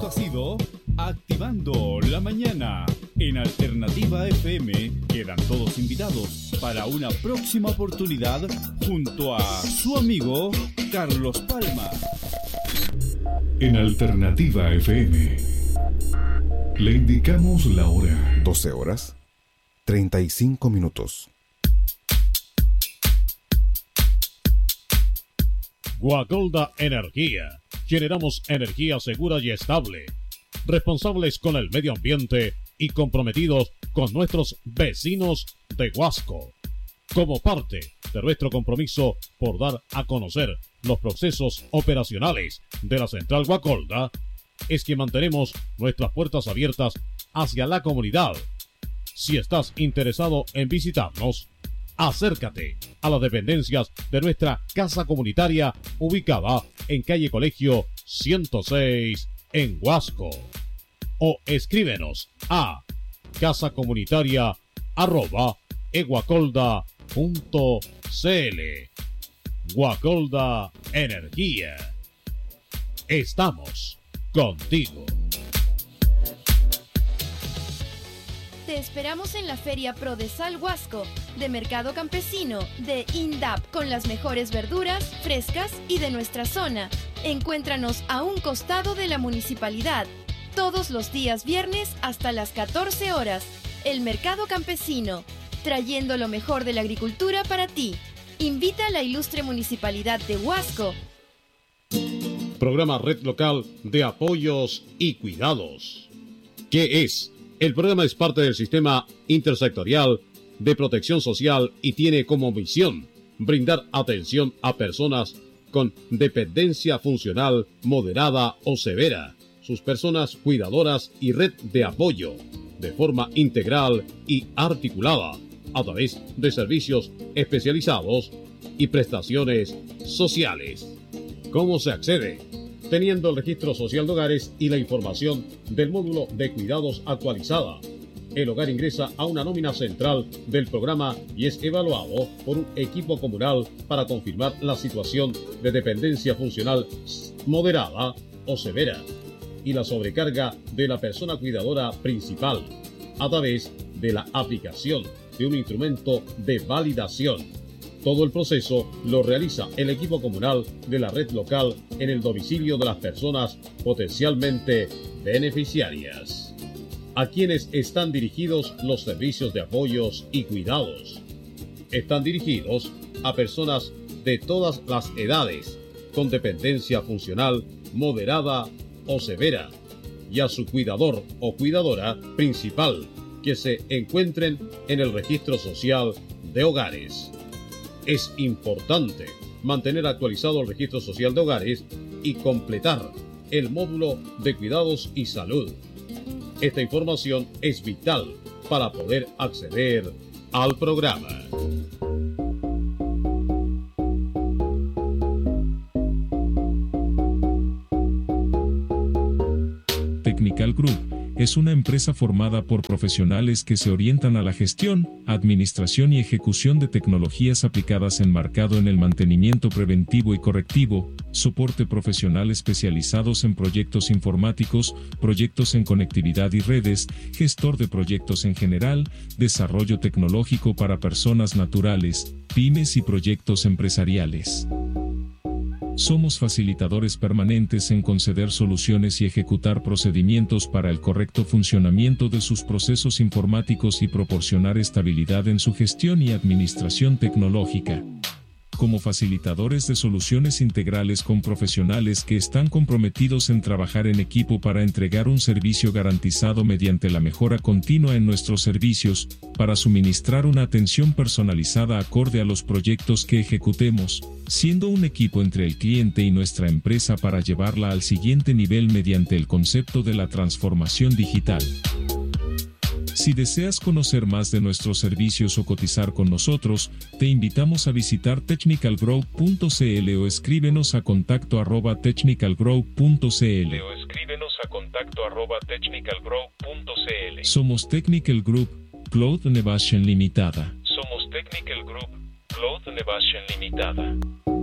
Esto ha sido Activando la Mañana. En Alternativa FM quedan todos invitados para una próxima oportunidad junto a su amigo Carlos Palma. En Alternativa FM le indicamos la hora. 12 horas, 35 minutos. Guacolda Energía. Generamos energía segura y estable. Responsables con el medio ambiente y comprometidos con nuestros vecinos de Huasco. Como parte de nuestro compromiso por dar a conocer los procesos operacionales de la Central Guacolda, es que mantenemos nuestras puertas abiertas hacia la comunidad. Si estás interesado en visitarnos, acércate a las dependencias de nuestra casa comunitaria ubicada en calle Colegio 106 en Huasco, o escríbenos a casacomunitaria@eguacolda.cl. Guacolda Energía. Estamos contigo. Te esperamos en la Feria Prodesal Huasco, de Mercado Campesino, de INDAP, con las mejores verduras frescas y de nuestra zona. Encuéntranos a un costado de la municipalidad, todos los días viernes hasta las 14 horas. El Mercado Campesino, trayendo lo mejor de la agricultura para ti. Invita a la ilustre municipalidad de Huasco. Programa Red Local de Apoyos y Cuidados. ¿Qué es? El programa es parte del sistema intersectorial de protección social y tiene como misión brindar atención a personas con dependencia funcional moderada o severa, sus personas cuidadoras y red de apoyo, de forma integral y articulada, a través de servicios especializados y prestaciones sociales. ¿Cómo se accede? Teniendo el registro social de hogares y la información del módulo de cuidados actualizada. El hogar ingresa a una nómina central del programa y es evaluado por un equipo comunal para confirmar la situación de dependencia funcional moderada o severa y la sobrecarga de la persona cuidadora principal a través de la aplicación de un instrumento de validación. Todo el proceso lo realiza el equipo comunal de la red local en el domicilio de las personas potencialmente beneficiarias. ¿A quiénes están dirigidos los servicios de apoyos y cuidados? Están dirigidos a personas de todas las edades, con dependencia funcional moderada o severa, y a su cuidador o cuidadora principal, que se encuentren en el registro social de hogares. Es importante mantener actualizado el registro social de hogares y completar el módulo de cuidados y salud. Esta información es vital para poder acceder al programa. Technical Group es una empresa formada por profesionales que se orientan a la gestión, administración y ejecución de tecnologías aplicadas enmarcado en el mantenimiento preventivo y correctivo, soporte profesional especializados en proyectos informáticos, proyectos en conectividad y redes, gestor de proyectos en general, desarrollo tecnológico para personas naturales, pymes y proyectos empresariales. Somos facilitadores permanentes en conceder soluciones y ejecutar procedimientos para el correcto funcionamiento de sus procesos informáticos y proporcionar estabilidad en su gestión y administración tecnológica. Como facilitadores de soluciones integrales con profesionales que están comprometidos en trabajar en equipo para entregar un servicio garantizado mediante la mejora continua en nuestros servicios, para suministrar una atención personalizada acorde a los proyectos que ejecutemos, siendo un equipo entre el cliente y nuestra empresa para llevarla al siguiente nivel mediante el concepto de la transformación digital. Si deseas conocer más de nuestros servicios o cotizar con nosotros, te invitamos a visitar technicalgrow.cl o escríbenos a contacto@technicalgrow.cl. Somos Technical Group, Cloud Innovation Limitada. Somos Technical Group, Cloud Innovation Limitada.